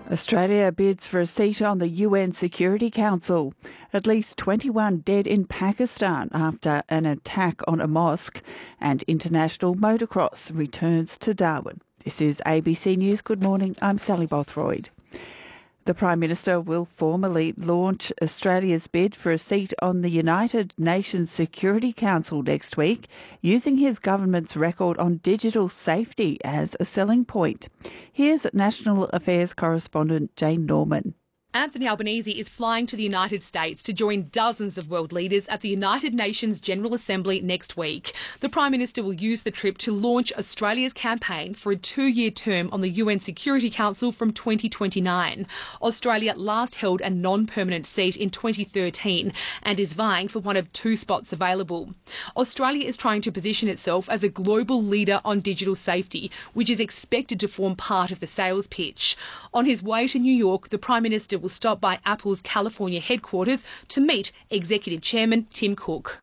Australia bids for a seat on the UN Security Council. At least 21 dead in Pakistan after an attack on a mosque, and international motocross returns to Darwin. This is ABC News. Good morning, I'm Sally Bothroyd. The Prime Minister will formally launch Australia's bid for a seat on the United Nations Security Council next week, using his government's record on digital safety as a selling point. Here's National Affairs correspondent Jane Norman. Anthony Albanese is flying to the United States to join dozens of world leaders at the United Nations General Assembly next week. The Prime Minister will use the trip to launch Australia's campaign for a 2-year term on the UN Security Council from 2029. Australia last held a non-permanent seat in 2013 and is vying for one of 2 spots available. Australia is trying to position itself as a global leader on digital safety, which is expected to form part of the sales pitch. On his way to New York, the Prime Minister will stop by Apple's California headquarters to meet Executive Chairman Tim Cook.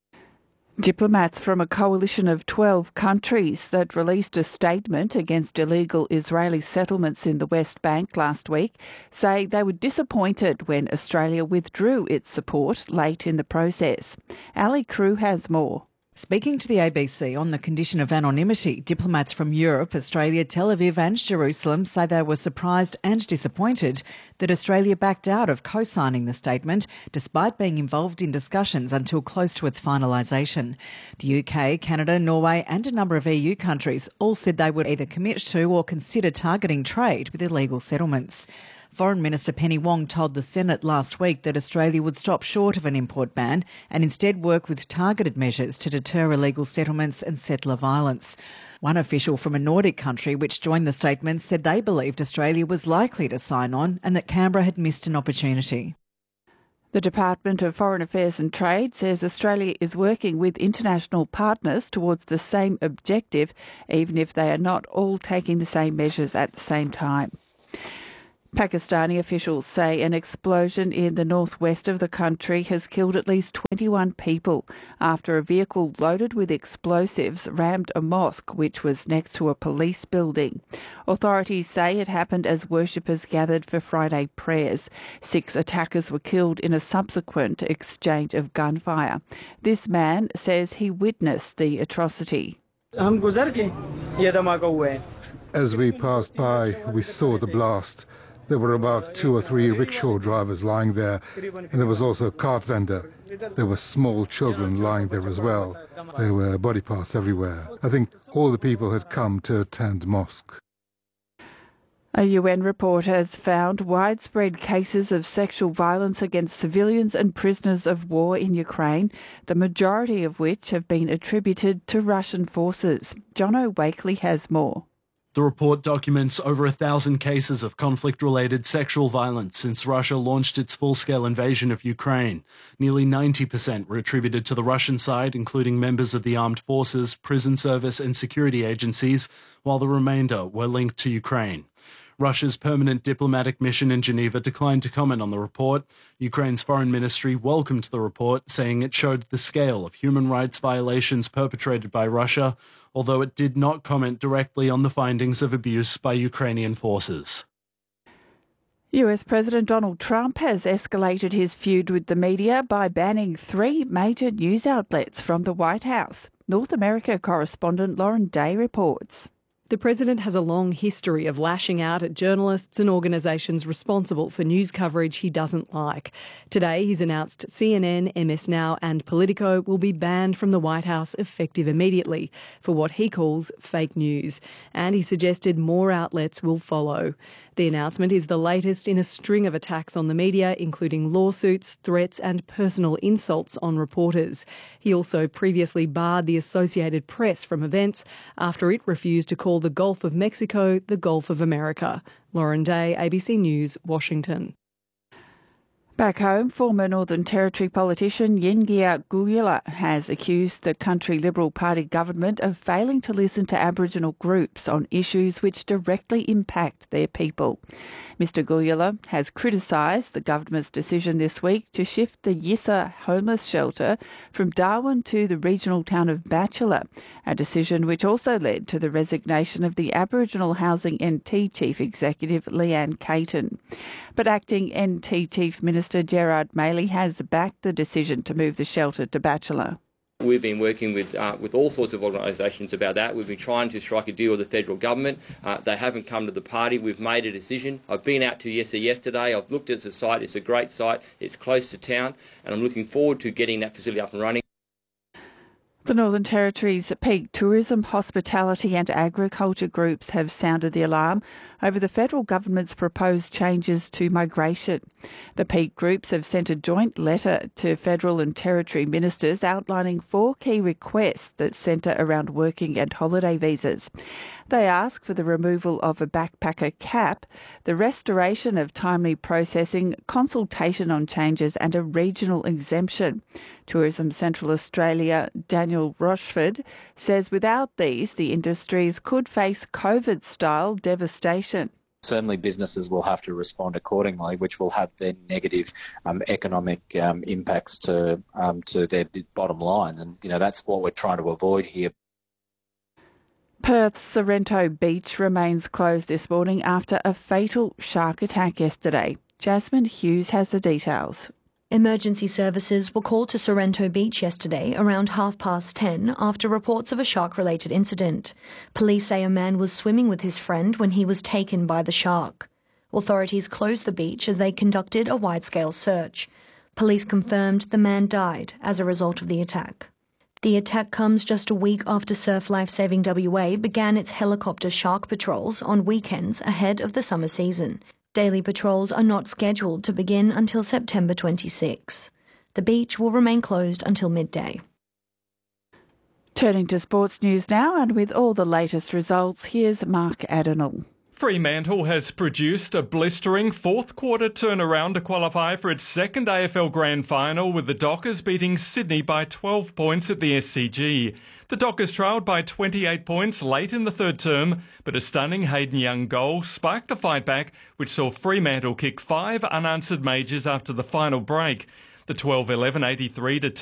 Diplomats from a coalition of 12 countries that released a statement against illegal Israeli settlements in the West Bank last week say they were disappointed when Australia withdrew its support late in the process. Ali Crew has more. Speaking to the ABC on the condition of anonymity, diplomats from Europe, Australia, Tel Aviv and Jerusalem say they were surprised and disappointed that Australia backed out of co-signing the statement, despite being involved in discussions until close to its finalisation. The UK, Canada, Norway and a number of EU countries all said they would either commit to or consider targeting trade with illegal settlements. Foreign Minister Penny Wong told the Senate last week that Australia would stop short of an import ban and instead work with targeted measures to deter illegal settlements and settler violence. One official from a Nordic country which joined the statement said they believed Australia was likely to sign on and that Canberra had missed an opportunity. The Department of Foreign Affairs and Trade says Australia is working with international partners towards the same objective, even if they are not all taking the same measures at the same time. Pakistani officials say an explosion in the northwest of the country has killed at least 21 people after a vehicle loaded with explosives rammed a mosque which was next to a police building. Authorities say it happened as worshippers gathered for Friday prayers. 6 attackers were killed in a subsequent exchange of gunfire. This man says he witnessed the atrocity. As we passed by, we saw the blast. There were about 2 or 3 rickshaw drivers lying there, and there was also a cart vendor. There were small children lying there as well. There were body parts everywhere. I think all the people had come to attend mosque. A UN report has found widespread cases of sexual violence against civilians and prisoners of war in Ukraine, the majority of which have been attributed to Russian forces. Jono Wakely has more. The report documents over 1,000 cases of conflict-related sexual violence since Russia launched its full-scale invasion of Ukraine. Nearly 90% were attributed to the Russian side, including members of the armed forces, prison service and security agencies, while the remainder were linked to Ukraine. Russia's permanent diplomatic mission in Geneva declined to comment on the report. Ukraine's foreign ministry welcomed the report, saying it showed the scale of human rights violations perpetrated by Russia, although it did not comment directly on the findings of abuse by Ukrainian forces. US President Donald Trump has escalated his feud with the media by banning 3 major news outlets from the White House. North America correspondent Lauren Day reports. The president has a long history of lashing out at journalists and organisations responsible for news coverage he doesn't like. Today, he's announced CNN, MS Now and Politico will be banned from the White House effective immediately for what he calls fake news. And he suggested more outlets will follow. The announcement is the latest in a string of attacks on the media, including lawsuits, threats and personal insults on reporters. He also previously barred the Associated Press from events after it refused to call the Gulf of Mexico the Gulf of America. Lauren Day, ABC News, Washington. Back home, former Northern Territory politician Yingia Guyula has accused the country Liberal Party government of failing to listen to Aboriginal groups on issues which directly impact their people. Mr Guyula has criticised the government's decision this week to shift the Yissa homeless shelter from Darwin to the regional town of Batchelor, a decision which also led to the resignation of the Aboriginal Housing NT Chief Executive Leanne Caton. But acting NT Chief Minister Gerard Maley has backed the decision to move the shelter to Batchelor. We've been working with all sorts of organisations about that. We've been trying to strike a deal with the federal government. They haven't come to the party. We've made a decision. I've been out to Yessa yesterday. I've looked at the site. It's a great site. It's close to town, and I'm looking forward to getting that facility up and running. The Northern Territory's peak tourism, hospitality and agriculture groups have sounded the alarm over the federal government's proposed changes to migration. The peak groups have sent a joint letter to federal and territory ministers outlining 4 key requests that centre around working and holiday visas. They ask for the removal of a backpacker cap, the restoration of timely processing, consultation on changes and a regional exemption. Tourism Central Australia Daniel Rochford says without these, the industries could face COVID-style devastation. Certainly businesses will have to respond accordingly, which will have then negative economic impacts to their bottom line. And, that's what we're trying to avoid here. Perth's Sorrento Beach remains closed this morning after a fatal shark attack yesterday. Jasmine Hughes has the details. Emergency services were called to Sorrento Beach yesterday around 10:30 after reports of a shark-related incident. Police say a man was swimming with his friend when he was taken by the shark. Authorities closed the beach as they conducted a wide-scale search. Police confirmed the man died as a result of the attack. The attack comes just a week after Surf Life Saving WA began its helicopter shark patrols on weekends ahead of the summer season. Daily patrols are not scheduled to begin until September 26. The beach will remain closed until midday. Turning to sports news now, and with all the latest results, here's Mark Adenall. Fremantle has produced a blistering fourth-quarter turnaround to qualify for its second AFL Grand Final, with the Dockers beating Sydney by 12 points at the SCG. The Dockers trailed by 28 points late in the third term, but a stunning Hayden Young goal sparked the fight back, which saw Fremantle kick 5 unanswered majors after the final break. The 12-11 83 to